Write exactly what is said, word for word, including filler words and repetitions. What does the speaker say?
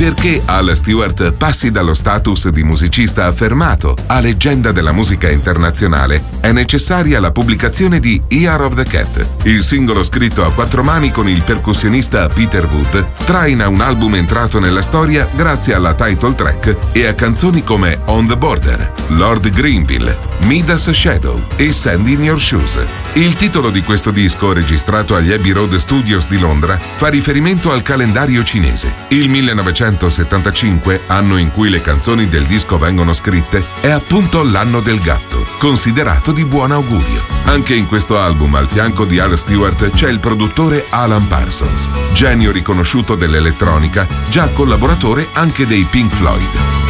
perché Al Stewart passi dallo status di musicista affermato a leggenda della musica internazionale, è necessaria la pubblicazione di Year of the Cat. Il singolo scritto a quattro mani con il percussionista Peter Wood traina un album entrato nella storia grazie alla title track e a canzoni come On the Border, Lord Greenville, Midas Shadow e Sand in Your Shoes. Il titolo di questo disco, registrato agli Abbey Road Studios di Londra, fa riferimento al calendario cinese. Il millenovecentosettantacinque, anno in cui le canzoni del disco vengono scritte, è appunto l'anno del gatto, considerato di buon augurio. Anche in questo album, al fianco di Al Stewart, c'è il produttore Alan Parsons, genio riconosciuto dell'elettronica, già collaboratore anche dei Pink Floyd.